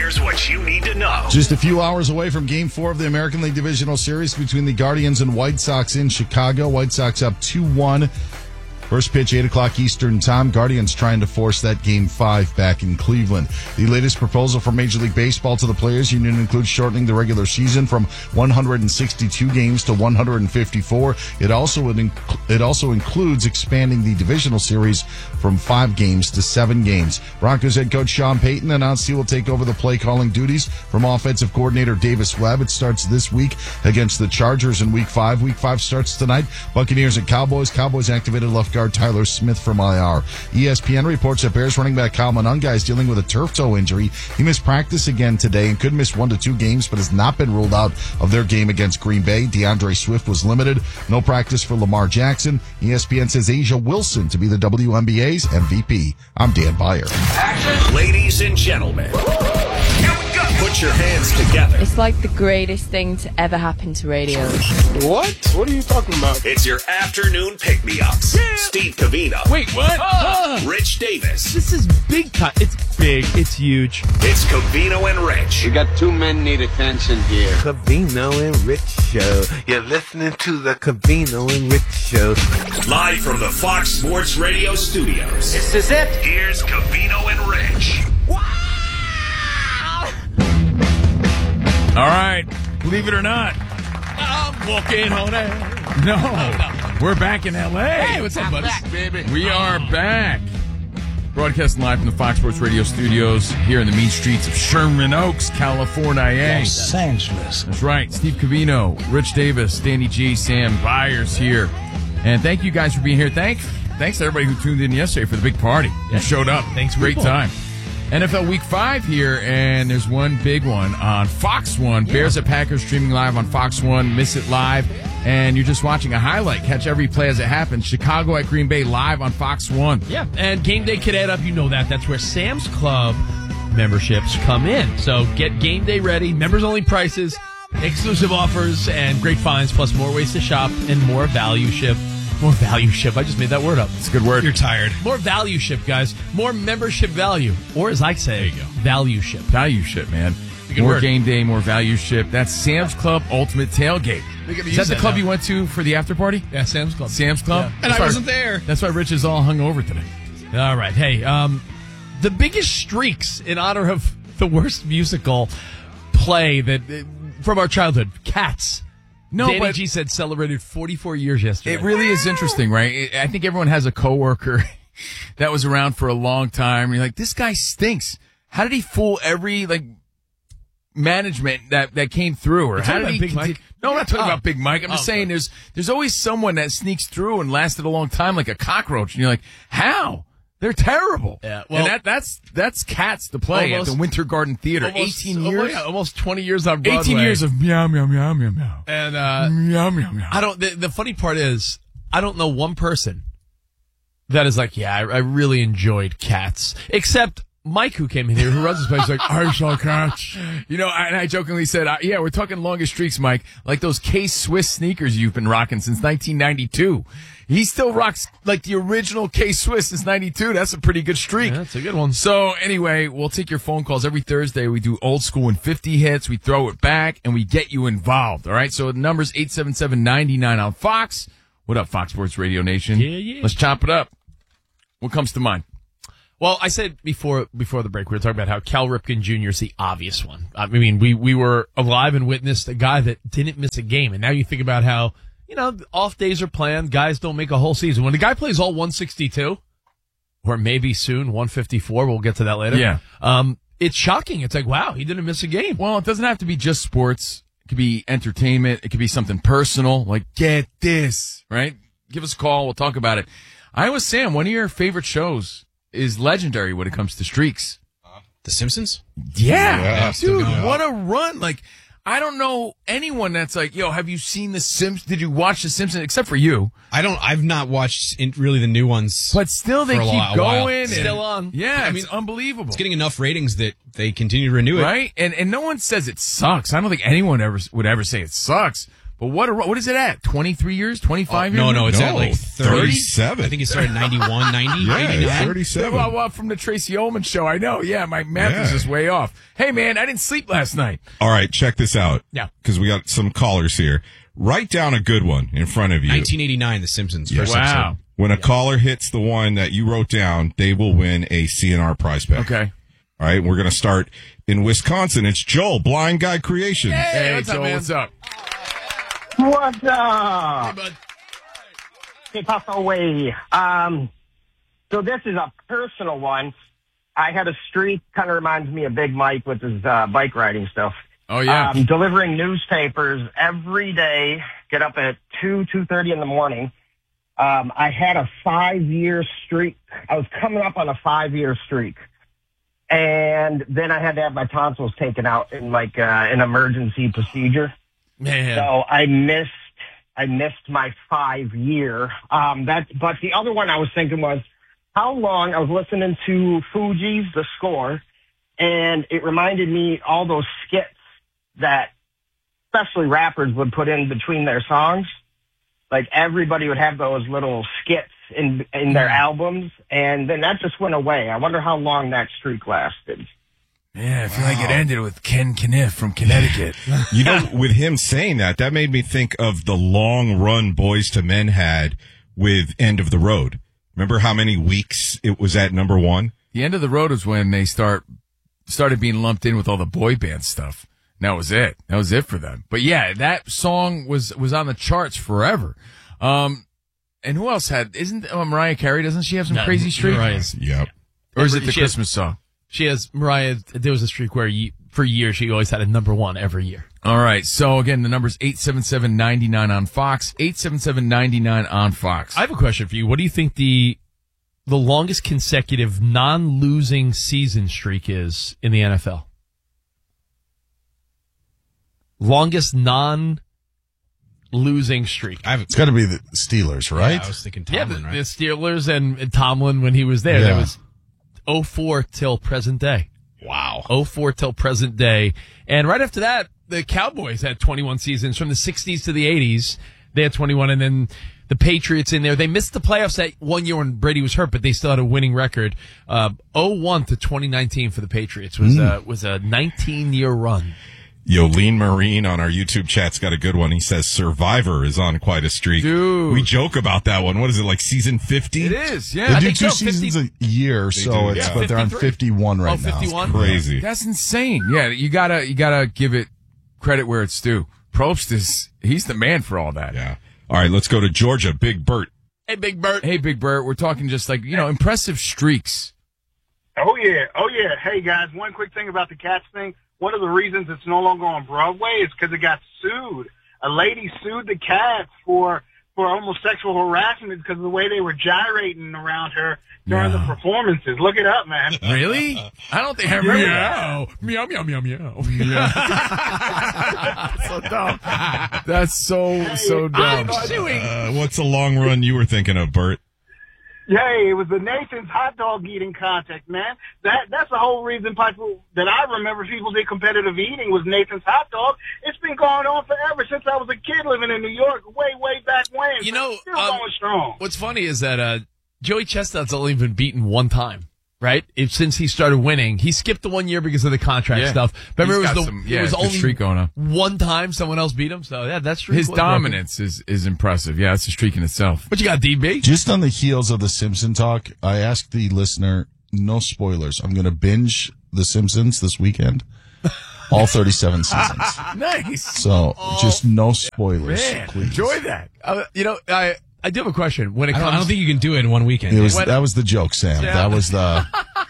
Here's what you need to know. Just a few hours away from Game 4 of the American League Divisional Series between the Guardians and White Sox in Chicago. White Sox up 2-1. First pitch, 8 o'clock Eastern time. Guardians trying to force that Game 5 back in Cleveland. The latest proposal from Major League Baseball to the Players Union includes shortening the regular season from 162 games to 154. It also includes expanding the divisional series from 5 games to 7 games. Broncos head coach Sean Payton announced he will take over the play calling duties from offensive coordinator Davis Webb. It starts this week against the Chargers in Week 5. Week 5 starts tonight. Buccaneers and Cowboys. Cowboys activated left guard Tyler Smith from IR. ESPN reports that Bears running back Kyle Monangai is dealing with a turf toe injury. He missed practice again today and could miss 1 to 2 games, but has not been ruled out of their game against Green Bay. DeAndre Swift was limited. No practice for Lamar Jackson. ESPN says Asia Wilson to be the WNBA's MVP. I'm Dan Beyer. Action. Ladies and gentlemen, here we go. Put your hands together. It's like the greatest thing to ever happen to radio. What? What are you talking about? It's your afternoon pick-me-ups. Yeah. Steve Covino. Wait, what? Rich Davis. This is big time. It's big. It's huge. It's Covino and Rich. We got 2 men need attention here. Covino and Rich Show. You're listening to the Covino and Rich Show. Live from the Fox Sports Radio studios. This is it. Here's Covino and Rich. All right. Believe it or not, I'm walking on air. No. We're back in L.A. Hey, what's up, buddy? Back, baby. We are back. Broadcasting live from the Fox Sports Radio studios here in the mean streets of Sherman Oaks, California. Los Angeles. That's right. Steve Covino, Rich Davis, Danny G, Sam Byers here. And thank you guys for being here. Thanks to everybody who tuned in yesterday for the big party and showed up. Thanks, Great people. time. NFL Week 5 here, and there's one big one on Fox 1. Yeah. Bears at Packers streaming live on Fox 1. Miss it live, and you're just watching a highlight. Catch every play as it happens. Chicago at Green Bay live on Fox 1. Yeah, and game day could add up. You know that. That's where Sam's Club memberships come in. So get game day ready. Members-only prices, exclusive offers, and great finds, plus more ways to shop and more value ship. More value ship. I just made that word up. It's a good word. You're tired. More value ship, guys. More membership value. Or as I say, there you go. Value ship. Value ship, man. More word. Game day, more value ship. That's Sam's Club Ultimate Tailgate. Is that the club you went to for the after party? Yeah, Sam's Club. Sam's Club? Yeah. And I wasn't there. That's why Rich is all hung over today. All right. Hey, the biggest streaks in honor of the worst musical play that from our childhood, Cats. No, Danny but G said celebrated 44 years yesterday. It really is interesting, right? I think everyone has a coworker that was around for a long time. And you're like, this guy stinks. How did he fool every management that came through? Or how did he? Big Mike? No, I'm not talking about Big Mike. I'm just saying there's always someone that sneaks through and lasted a long time, like a cockroach. And you're like, how? They're terrible. Yeah, well, and that's Cats to play at the Winter Garden Theater. 18 years, almost 20 years on Broadway. 18 years of meow meow meow meow meow. And meow meow meow. I don't. The funny part is, I don't know one person that is like, yeah, I really enjoyed Cats, except Mike, who came in here, who runs this place, like, I saw Cats. You know, and I jokingly said, yeah, we're talking longest streaks, Mike, like those K-Swiss sneakers you've been rocking since 1992. He still rocks like the original K-Swiss since 92. That's a pretty good streak. Yeah, that's a good one. So anyway, we'll take your phone calls every Thursday. We do old school and 50 hits. We throw it back and we get you involved. All right. So the number's 877-99 on Fox. What up, Fox Sports Radio Nation? Yeah. Let's chop it up. What comes to mind? Well, I said before the break, we were talking about how Cal Ripken Jr. is the obvious one. I mean, we were alive and witnessed a guy that didn't miss a game. And now you think about how, you know, off days are planned. Guys don't make a whole season. When a guy plays all 162, or maybe soon 154, we'll get to that later. Yeah. It's shocking. It's like, wow, he didn't miss a game. Well, it doesn't have to be just sports. It could be entertainment. It could be something personal, like get this, right? Give us a call. We'll talk about it. Iowa Sam, one of your favorite shows is legendary when it comes to streaks. The Simpsons? Yeah. Dude, what a run. Like, I don't know anyone that's like, yo, have you seen The Simpsons? Did you watch The Simpsons? Except for you. I've not watched really the new ones. But still, they keep going. Still on. Yeah, I mean, it's unbelievable. It's getting enough ratings that they continue to renew it. Right? And no one says it sucks. I don't think anyone would ever say it sucks. But what is it at? 23 years? 25 years? No, it's at like 37. I think he started 91, 90, Yeah, 89. 37. Well, from the Tracy Ullman show, I know. Yeah, my math is just way off. Hey, man, I didn't sleep last night. All right, check this out. Yeah. Because we got some callers here. Write down a good one in front of you. 1989, The Simpsons. Yes. First episode. When a caller hits the one that you wrote down, they will win a CNR prize pack. Okay. All right, we're going to start in Wisconsin. It's Joel, Blind Guy Creation. Hey, what's up, Joel, man? what's up? What's up? Hey, bud. Hey, pass away. So this is a personal one. I had a streak, kind of reminds me of Big Mike with his bike riding stuff. Oh, yeah. Delivering newspapers every day, get up at 2:30 in the morning. I had a 5-year streak. I was coming up on a 5-year streak. And then I had to have my tonsils taken out in like an emergency procedure. Man. So I missed my 5-year. But the other one I was thinking was how long I was listening to Fuji's The Score, and it reminded me all those skits that especially rappers would put in between their songs. Like everybody would have those little skits in their albums, and then that just went away. I wonder how long that streak lasted. Yeah, I feel like it ended with Ken Kniff from Connecticut. You know, with him saying that made me think of the long run Boys to Men had with End of the Road. Remember how many weeks it was at number one? The End of the Road was when they started being lumped in with all the boy band stuff. And that was it. That was it for them. But yeah, that song was on the charts forever. And who else isn't Mariah Carey? Doesn't she have some crazy streak? Mariah's. Yep. Or is it the She has- Christmas song? She has, Mariah, there was a streak where for years she always had a number one every year. All right. So again, the number's 877-99 on Fox. 877-99 on Fox. I have a question for you. What do you think the longest consecutive non-losing season streak is in the NFL? Longest non-losing streak. It's got to be the Steelers, right? Yeah, I was thinking Tomlin, the right? Steelers and Tomlin when he was there. Yeah. That was 04 till present day. Wow. 04 till present day. And right after that, the Cowboys had 21 seasons from the 60s to the 80s. They had 21, and then the Patriots in there. They missed the playoffs that one year when Brady was hurt, but they still had a winning record. 01 to 2019 for the Patriots was a 19-year run. Yolene Marine on our YouTube chat's got a good one. He says Survivor is on quite a streak. Dude. We joke about that one. What is it, like season 50? It is, yeah. They do think 2 so, seasons a year, so do, it's yeah. but they're on 53? 51 right Oh, now. 51? Crazy. That's insane. Yeah, you gotta give it credit where it's due. Probst he's the man for all that. Yeah. All right, let's go to Georgia. Big Bert. Hey, Big Bert. Hey, Big Bert, we're talking just like, impressive streaks. Oh, yeah. Hey, guys, one quick thing about the Cats thing. One of the reasons it's no longer on Broadway is because it got sued. A lady sued the Cats for almost sexual harassment because of the way they were gyrating around her during the performances. Look it up, man. Really? I don't think I remember Meow. Meow, meow, meow, meow. So dumb. That's so dumb. What's the long run you were thinking of, Bert? Hey, it was the Nathan's hot dog eating contest, man. That's the whole reason that I remember people did competitive eating was Nathan's hot dog. It's been going on forever since I was a kid living in New York, way back when. Still going strong. What's funny is that Joey Chestnut's only been beaten one time, right? Since he started winning. He skipped the 1 year because of the contract stuff. Remember, He's it got was it was only streak going on. one time someone else beat him. So yeah, that's true. His dominance is impressive. Yeah, it's a streak in itself. What you got, DB? Just on the heels of the Simpson talk, I asked the listener, no spoilers. I'm going to binge The Simpsons this weekend. All 37 seasons. Nice. So just no spoilers, Man, please. enjoy that. I do have a question. When it I comes, don't think you can do it in one weekend. That was the joke, Sam. Yeah. That was the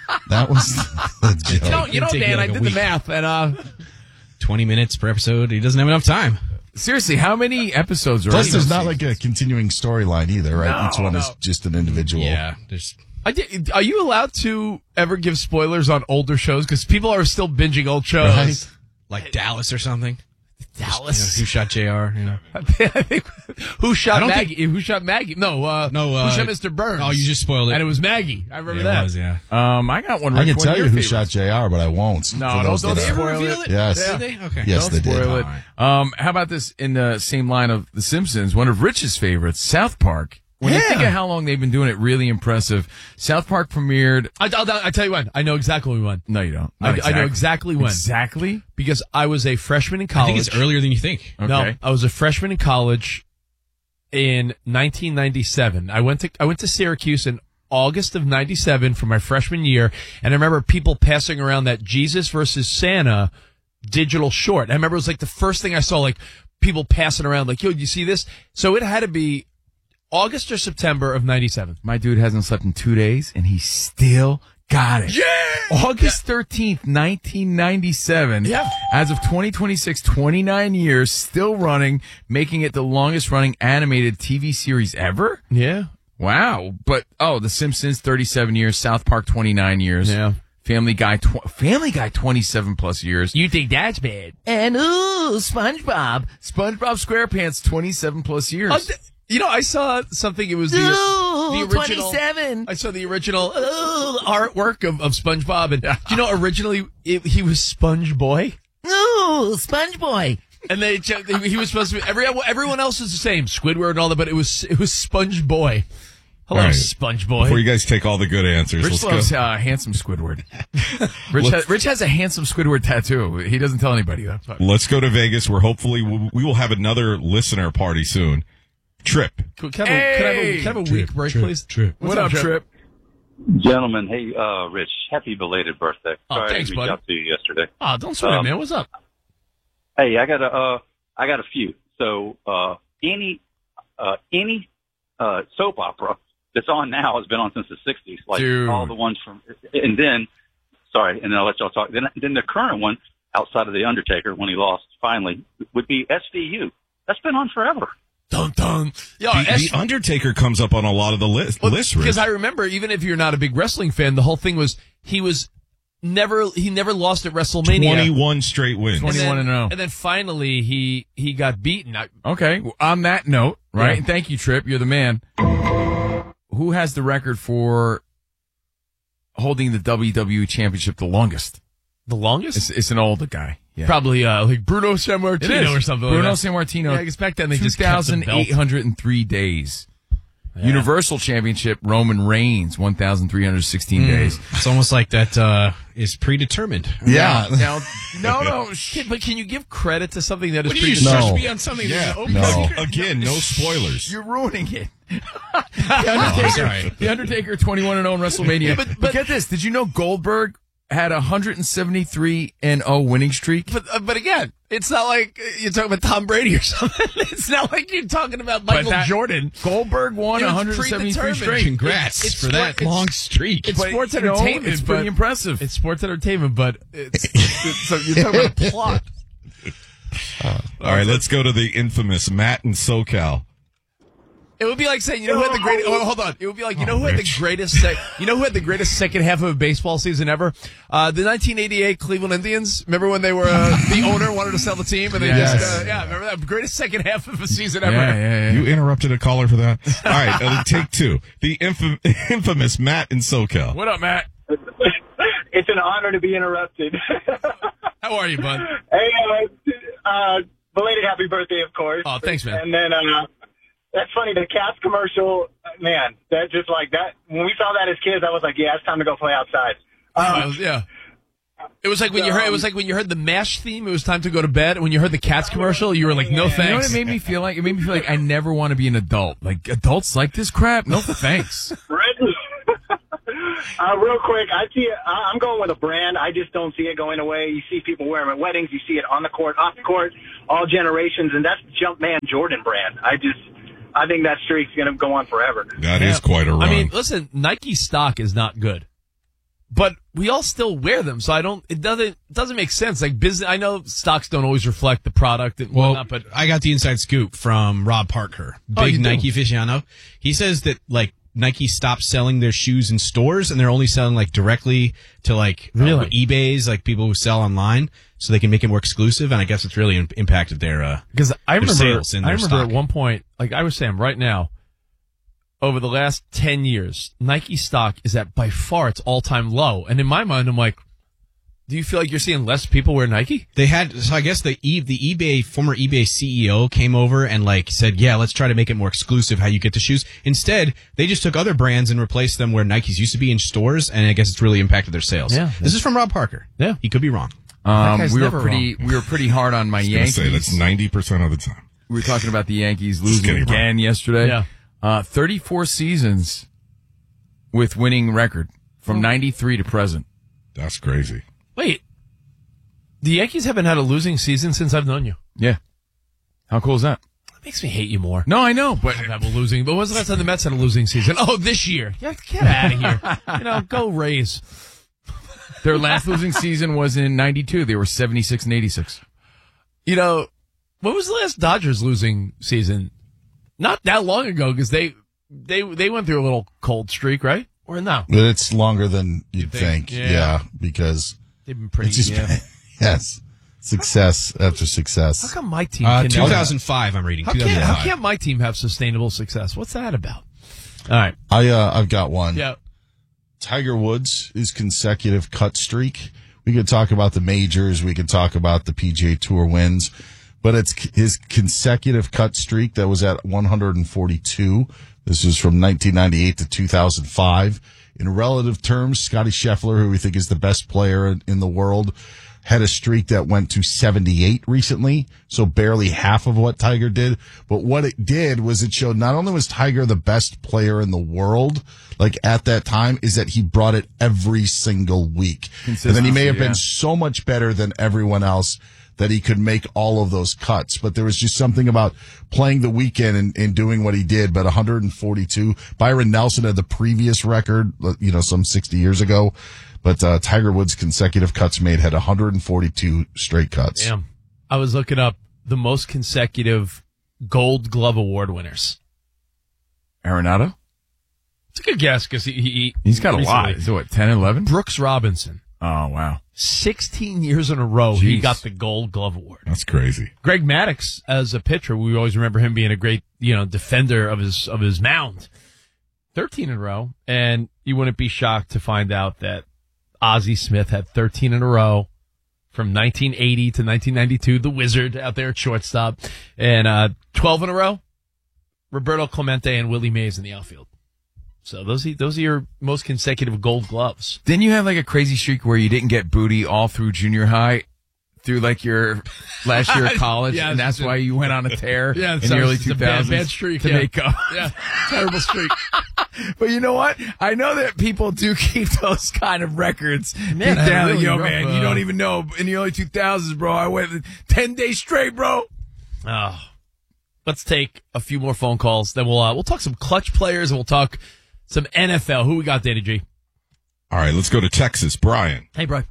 joke. you know, Take you Dan, like I a did the week. math, and 20 minutes per episode. He doesn't have enough time. Seriously, how many episodes are Plus, in there's this not season? like a continuing storyline either, right? No, Each one is no. just an individual. Yeah. There's are you allowed to ever give spoilers on older shows? Because people are still binging old shows. Right. like Dallas or something. Dallas. Who shot JR? You know. I think, who shot Maggie? Who shot Maggie? No, who shot Mr. Burns? Oh, you just spoiled it. And it was Maggie. I remember Yeah, that. it was, yeah. I got one. I can Rick, tell one you of who your shot JR, but I won't. No, for those don't that are- spoil it. Yes. Did they? Okay. Yes, Don't they did. spoil it. How about this in the same line of The Simpsons? One of Rich's favorites, South Park. When you think of how long they've been doing it, really impressive. South Park premiered. I tell you when. I know exactly when. No, you don't. I know exactly when. Exactly? Because I was a freshman in college. I think it's earlier than you think. Okay. No, I was a freshman in college in 1997. I went to Syracuse in August of 97 for my freshman year, and I remember people passing around that Jesus versus Santa digital short. I remember it was like the first thing I saw, like people passing around, like, yo, do you see this? So it had to be August or September of 97. My dude hasn't slept in 2 days, and he still got it. Yeah! August 13th, 1997. Yeah. As of 2026, 29 years, still running, making it the longest running animated TV series ever? Yeah. Wow. But, The Simpsons, 37 years. South Park, 29 years. Yeah. Family Guy, 27 plus years. You think that's bad? And, SpongeBob SquarePants, 27 plus years. I saw something. It was the original. 27. I saw the original artwork of SpongeBob, and originally he was Sponge Boy. Ooh, Sponge Boy. And he was supposed to be everyone else is the same, Squidward and all that, but it was Sponge Boy. Hello, All right. Sponge Boy. Before you guys take all the good answers, Rich let's loves go. handsome Squidward. Rich has a handsome Squidward tattoo. He doesn't tell anybody that. Let's go to Vegas, where hopefully we will have another listener party soon. Trip. Can I have a week break, please? Trip. What up, Trip? Gentlemen, hey, Rich, happy belated birthday. Oh, Sorry thanks, I didn't buddy. reach out to you yesterday. Oh, don't sweat it, man. What's up? Hey, I got a few. So, any soap opera that's on now has been on since the 60s, like Dude. all the ones from, and then I'll let y'all talk. Then the current one, outside of The Undertaker, when he lost finally, would be SVU. That's been on forever. Dun dun. Yo, The Undertaker comes up on a lot of the lists, Rich. because I remember, even if you're not a big wrestling fan, the whole thing was he never lost at WrestleMania. 21 straight wins. 21-0. And then finally he got beaten. Okay. On that note, right? Yeah. And thank you, Trip. You're the man. Who has the record for holding the WWE Championship the longest? The longest? It's an older guy. Yeah. Probably like Bruno Sammartino or something. Bruno like that. Sammartino. Yeah, I guess back then they just kept the belt. 2,803 days. Universal Championship, Roman Reigns, 1,316 days. It's almost like that is predetermined. Yeah. Now, no. But can you give credit to something that is What, you predetermined? judge No. me on something that's No. open secret? Again, no spoilers. You're ruining it. sorry. The Undertaker 21-0 in WrestleMania. But get this. Did you know Goldberg had a 173-0 winning streak? But again, it's not like you're talking about Tom Brady or something. It's not like you're talking about Michael Jordan. Goldberg won It was 173 predetermined. straight. Congrats It's for that sport- long streak. It's But, sports you know, entertainment. it's pretty but- impressive. It's sports entertainment, but so you're talking about a plot. All right, let's go to the infamous Matt in SoCal. It would be like saying, you know who had the greatest? Oh, hold on. It would be like, you know who had the greatest? You know who had the greatest second half of a baseball season ever? The 1988 Cleveland Indians. Remember when they were the owner wanted to sell the team and they just remember that greatest second half of a season ever? Yeah. You interrupted a caller for that? All right, take two. The infamous Matt in SoCal. What up, Matt? It's an honor to be interrupted. How are you, bud? Hey, belated happy birthday, of course. Oh, thanks, man. And then, that's funny, the Cats commercial, man, that just like that. When we saw that as kids, I was like, yeah, it's time to go play outside. Yeah. It was like when you heard. It was like when you heard the MASH theme. It was time to go to bed. And when you heard the Cats commercial, you were like, "No thanks." You know what it made me feel like? It made me feel like I never want to be an adult. Like adults like this crap? No thanks. Real quick, I'm going with a brand. I just don't see it going away. You see people wear them at weddings. You see it on the court, off the court, all generations, and that's the Jumpman Jordan brand. I think that streak's going to go on forever. That is quite a run. I mean, listen, Nike stock is not good, but we all still wear them. So it doesn't make sense. Like business, I know stocks don't always reflect the product and whatnot, but I got the inside scoop from Rob Parker, Oh, big you do? Nike aficionado. He says that like Nike stopped selling their shoes in stores, and they're only selling like directly to like eBay's, like people who sell online, so they can make it more exclusive. And I guess it's really impacted their because I remember sales in their stock. At one point, like I was saying, right now, over the last 10 years, Nike stock is at by far its all-time low. And in my mind, I'm like, do you feel like you're seeing less people wear Nike? They had, so I guess the former eBay CEO came over and like said, yeah, let's try to make it more exclusive how you get the shoes. Instead, they just took other brands and replaced them where Nikes used to be in stores, and I guess it's really impacted their sales. Yeah. This is from Rob Parker. Yeah. He could be wrong. We were pretty hard on my Yankees. Say that's 90% of the time. We were talking about the Yankees losing again yesterday. Yeah. 34 seasons with winning record from 93 to present. That's crazy. Wait, the Yankees haven't had a losing season since I've known you. Yeah. How cool is that? That makes me hate you more. No, I know, but have a losing. But when's the last time the Mets had a losing season? Oh, this year. Yeah, get out of here. Go Rays. Their last losing season was in 92. They were 76 and 86. When was the last Dodgers losing season? Not that long ago, because they went through a little cold streak, right? Or no? But it's longer than you'd think. Yeah, because they've been pretty. It's just yes, success after success. How come my team? 2005. I'm reading. How can't my team have sustainable success? What's that about? All right, I've got one. Yeah, Tiger Woods' consecutive cut streak. We could talk about the majors. We could talk about the PGA Tour wins. But it's his consecutive cut streak that was at 142. This is from 1998 to 2005. In relative terms, Scottie Scheffler, who we think is the best player in the world, had a streak that went to 78 recently, so barely half of what Tiger did. But what it did was it showed not only was Tiger the best player in the world, like at that time, is that he brought it every single week. And then he may have been so much better than everyone else that he could make all of those cuts. But there was just something about playing the weekend and doing what he did. But 142, Byron Nelson had the previous record, some 60 years ago. But Tiger Woods' consecutive cuts made had 142 straight cuts. Damn. I was looking up the most consecutive Gold Glove Award winners. Arenado? It's a good guess because he's got a lot. Is it what, 10, 11? Brooks Robinson. Oh, wow. 16 years in a row, he got the Gold Glove Award. That's crazy. Greg Maddux, as a pitcher, we always remember him being a great, defender of his mound. 13 in a row, and you wouldn't be shocked to find out that Ozzie Smith had 13 in a row from 1980 to 1992. The Wizard out there at shortstop, and 12 in a row. Roberto Clemente and Willie Mays in the outfield. So those are your most consecutive Gold Gloves. Didn't you have like a crazy streak where you didn't get booty all through junior high, through like your last year of college, and that's why you went on a tear in the early 2000s bad streak, to make up? Yeah, terrible streak. But you know what? I know that people do keep those kind of records. Man, deep down, really man, you don't even know. In the early 2000s, bro, I went 10 days straight, bro. Oh, let's take a few more phone calls. Then we'll talk some clutch players and we'll talk some NFL. Who we got, Danny G? All right, let's go to Texas. Brian. Hey, Brian.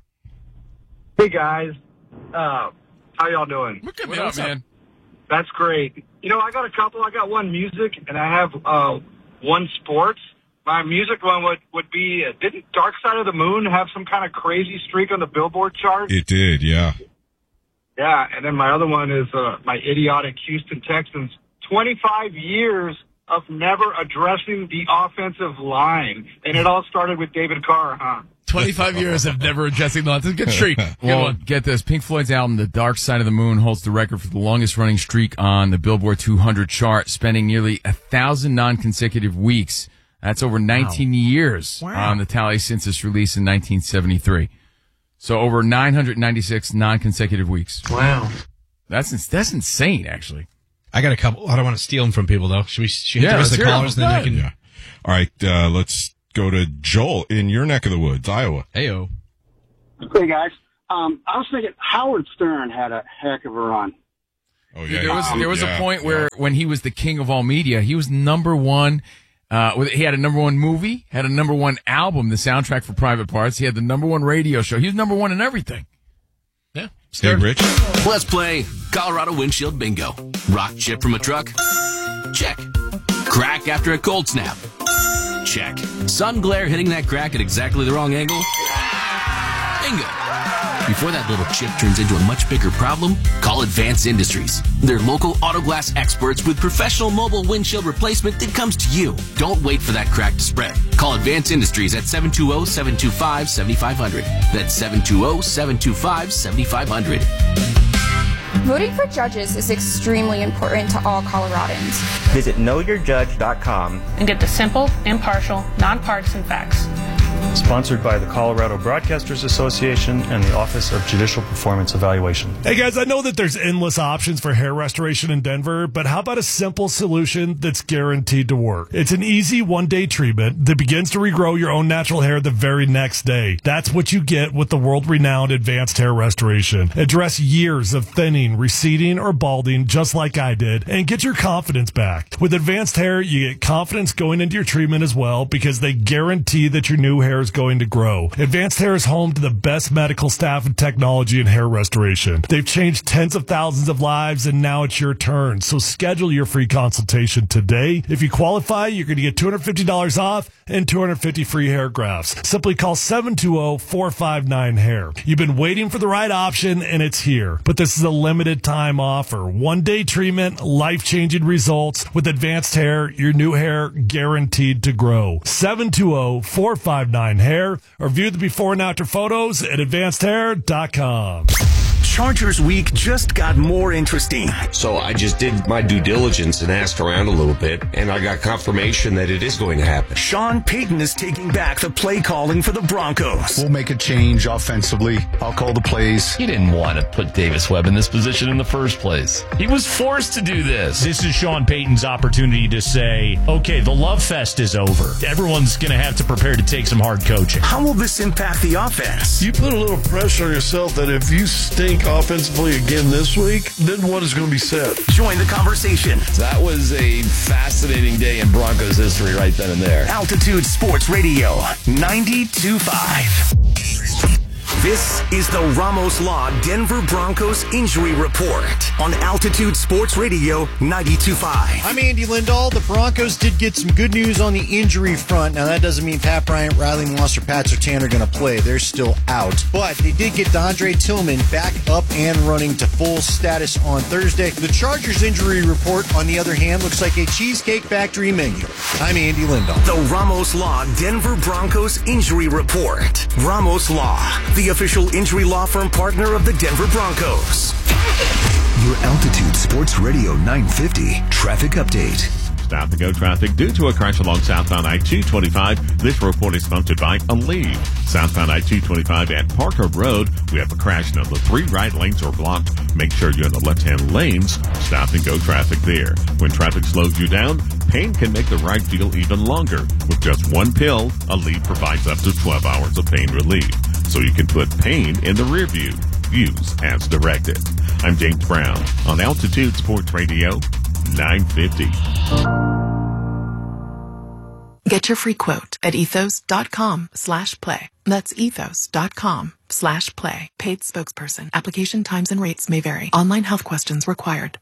Hey, guys. How y'all doing? We're good, man. What's up, man? That's great. I got a couple. I got one music, and I have one sports. My music one would be, didn't Dark Side of the Moon have some kind of crazy streak on the Billboard chart? It did, yeah. Yeah, and then my other one is my idiotic Houston Texans. 25 years of never addressing the offensive line. And it all started with David Carr, huh? 25 years of never addressing the line. That's a good streak. Well, one. Get this. Pink Floyd's album, The Dark Side of the Moon, holds the record for the longest running streak on the Billboard 200 chart, spending nearly 1,000 non-consecutive weeks. That's over 19 years on the tally since its release in 1973. So over 996 non-consecutive weeks. Wow. That's insane, actually. I got a couple. I don't want to steal them from people, though. Should hit the rest of the callers? Then I can. Yeah. All right, let's go to Joel in your neck of the woods, Iowa. Heyo. Hey, guys. I was thinking Howard Stern had a heck of a run. Oh, yeah. There was a point where when he was the king of all media, he was number one. He had a number one movie, had a number one album, the soundtrack for Private Parts. He had the number one radio show. He was number one in everything. Yeah. Hey, Rich. Let's play Colorado Windshield Bingo. Rock chip from a truck? Check. Crack after a cold snap? Check. Sun glare hitting that crack at exactly the wrong angle? Bingo. Before that little chip turns into a much bigger problem, call Advanced Industries. They're local auto glass experts with professional mobile windshield replacement that comes to you. Don't wait for that crack to spread. Call Advanced Industries at 720-725-7500. That's 720-725-7500. Voting for judges is extremely important to all Coloradans. Visit knowyourjudge.com and get the simple, impartial, nonpartisan facts. Sponsored by the Colorado Broadcasters Association and the Office of Judicial Performance Evaluation. Hey guys, I know that there's endless options for hair restoration in Denver, but how about a simple solution that's guaranteed to work? It's an easy one-day treatment that begins to regrow your own natural hair the very next day. That's what you get with the world-renowned Advanced Hair Restoration. Address years of thinning, receding, or balding just like I did, and get your confidence back. With Advanced Hair, you get confidence going into your treatment as well because they guarantee that your new hair is going to grow. Advanced Hair is home to the best medical staff and technology in hair restoration. They've changed tens of thousands of lives, and now it's your turn. So schedule your free consultation today. If you qualify, you're going to get $250 off and 250 free hair grafts. Simply call 720-459-HAIR. You've been waiting for the right option, and it's here. But this is a limited time offer. One-day treatment, life-changing results. With Advanced Hair, your new hair guaranteed to grow. 720-459-HAIR, or view the before and after photos at advancedhair.com. Chargers Week just got more interesting. So I just did my due diligence and asked around a little bit, and I got confirmation that it is going to happen. Sean Payton is taking back the play calling for the Broncos. We'll make a change offensively. I'll call the plays. He didn't want to put Davis Webb in this position in the first place. He was forced to do this. This is Sean Payton's opportunity to say, okay, the love fest is over. Everyone's going to have to prepare to take some hard coaching. How will this impact the offense? You put a little pressure on yourself that if you stink offensively again this week, then what is going to be said? Join the conversation. That was a fascinating day in Broncos history right then and there. Altitude Sports Radio 92.5. This is the Ramos Law Denver Broncos Injury Report on Altitude Sports Radio 92.5. I'm Andy Lindahl. The Broncos did get some good news on the injury front. Now, that doesn't mean Pat Bryant, Riley Moss, or Pat Surtain are going to play. They're still out. But they did get Dondre Tillman back up and running to full status on Thursday. The Chargers injury report, on the other hand, looks like a Cheesecake Factory menu. I'm Andy Lindahl. The Ramos Law Denver Broncos Injury Report. Ramos Law, the official injury law firm partner of the Denver Broncos. Your Altitude Sports Radio 950 traffic update. Stop and go traffic due to a crash along southbound I-225. This report is sponsored by Aleve. Southbound I-225 at Parker Road, we have a crash now. The 3 right lanes are blocked. Make sure you're in the left-hand lanes. Stop and go traffic there. When traffic slows you down, pain can make the ride feel even longer. With just one pill, Aleve provides up to 12 hours of pain relief. So you can put pain in the rear view. Use as directed. I'm James Brown on Altitude Sports Radio 950. Get your free quote at ethos.com/play. That's ethos.com/play. Paid spokesperson. Application times and rates may vary. Online health questions required.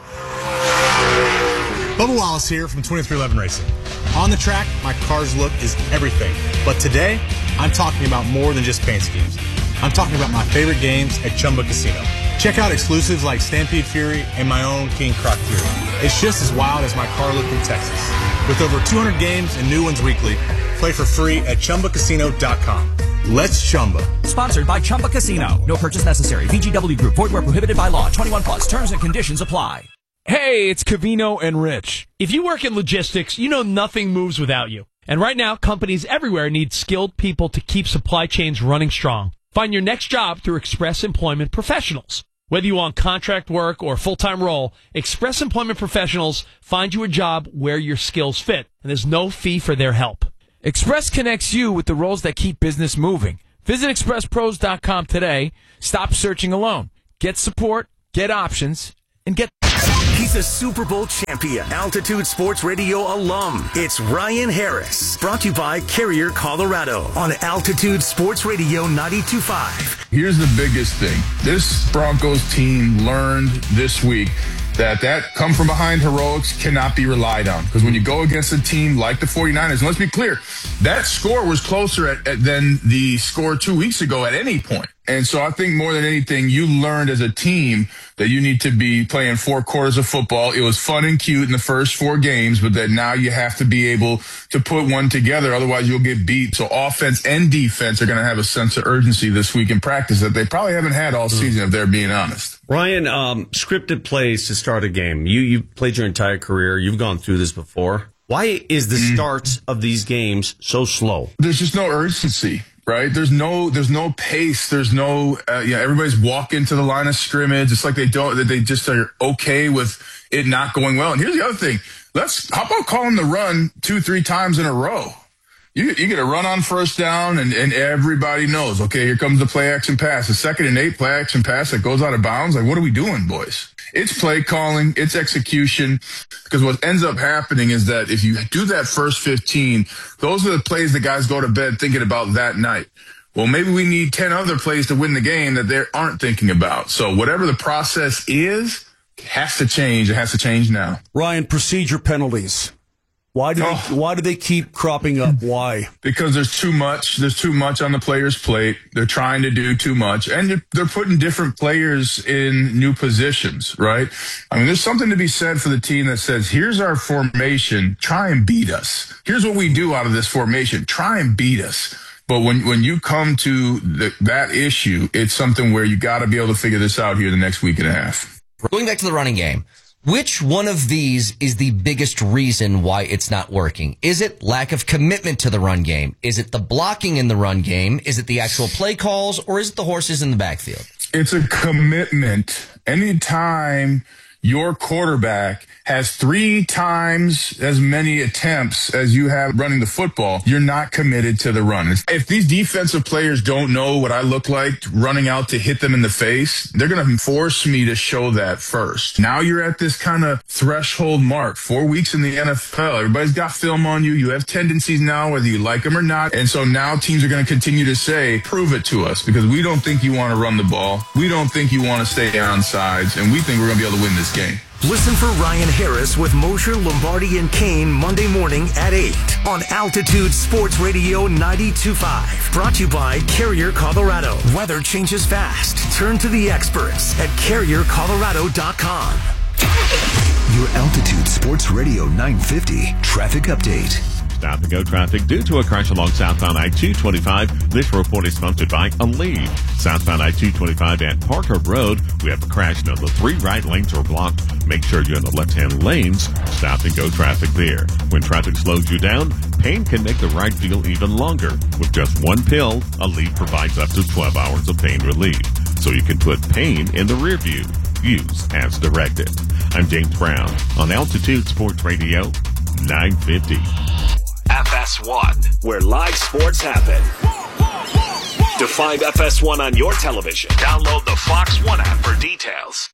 Bubba Wallace here from 2311 Racing. On the track, my car's look is everything. But today, I'm talking about more than just paint schemes. I'm talking about my favorite games at Chumba Casino. Check out exclusives like Stampede Fury and my own King Croc Fury. It's just as wild as my car look in Texas. With over 200 games and new ones weekly, play for free at ChumbaCasino.com. Let's Chumba. Sponsored by Chumba Casino. No purchase necessary. VGW Group. Void where prohibited by law. 21 plus. Terms and conditions apply. Hey, it's Covino and Rich. If you work in logistics, you know nothing moves without you. And right now, companies everywhere need skilled people to keep supply chains running strong. Find your next job through Express Employment Professionals. Whether you want contract work or a full-time role, Express Employment Professionals find you a job where your skills fit, and there's no fee for their help. Express connects you with the roles that keep business moving. Visit expresspros.com today. Stop searching alone. Get support, get options, and get... He's a Super Bowl champion, Altitude Sports Radio alum. It's Ryan Harris, brought to you by Carrier, Colorado, on Altitude Sports Radio 92.5. Here's the biggest thing. This Broncos team learned this week that come from behind heroics cannot be relied on. Because when you go against a team like the 49ers, and let's be clear, that score was closer than the score 2 weeks ago at any point. And so I think more than anything, you learned as a team that you need to be playing 4 quarters of football. It was fun and cute in the first 4 games, but that now you have to be able to put one together. Otherwise, you'll get beat. So offense and defense are going to have a sense of urgency this week in practice that they probably haven't had all season, if they're being honest. Ryan, scripted plays to start a game. You played your entire career. You've gone through this before. Why is the start of these games so slow? There's just no urgency. Right? There's no pace. There's no, everybody's walking to the line of scrimmage. It's like they just are okay with it not going well. And here's the other thing. How about calling the run 2-3 times in a row? You get a run on first down and everybody knows, okay, here comes the play action pass. The 2nd and 8 play action pass that goes out of bounds. Like, what are we doing, boys? It's play calling, it's execution, because what ends up happening is that if you do that first 15, those are the plays that guys go to bed thinking about that night. Well, maybe we need 10 other plays to win the game that they aren't thinking about. So whatever the process is, has to change. It has to change now. Ryan, procedure penalties. Why do they keep cropping up? Why? Because there's too much. There's too much on the player's plate. They're trying to do too much. And they're putting different players in new positions, right? I mean, there's something to be said for the team that says, here's our formation. Try and beat us. Here's what we do out of this formation. Try and beat us. But when you come to that issue, it's something where you got to be able to figure this out here the next week and a half. Going back to the running game. Which one of these is the biggest reason why it's not working? Is it lack of commitment to the run game? Is it the blocking in the run game? Is it the actual play calls? Or is it the horses in the backfield? It's a commitment. Anytime your quarterback has 3 times as many attempts as you have running the football, you're not committed to the run. If these defensive players don't know what I look like running out to hit them in the face, they're going to force me to show that first. Now you're at this kind of threshold mark, 4 weeks in the NFL. Everybody's got film on you. You have tendencies now, whether you like them or not. And so now teams are going to continue to say, prove it to us, because we don't think you want to run the ball. We don't think you want to stay on sides, and we think we're going to be able to win this game. Listen for Ryan Harris with Mosher, Lombardi, and Kane Monday morning at 8 on Altitude Sports Radio 92.5. Brought to you by Carrier, Colorado. Weather changes fast. Turn to the experts at CarrierColorado.com. Your Altitude Sports Radio 950 traffic update. Stop and go traffic due to a crash along southbound I-225. This report is sponsored by Aleve. Southbound I-225 at Parker Road. We have a crash. Now the 3 right lanes are blocked. Make sure you're in the left-hand lanes. Stop and go traffic there. When traffic slows you down, pain can make the ride feel even longer. With just 1 pill, Aleve provides up to 12 hours of pain relief. So you can put pain in the rear view. Use as directed. I'm James Brown on Altitude Sports Radio 950. FS1, where live sports happen. To find FS1 on your television, download the Fox One app for details.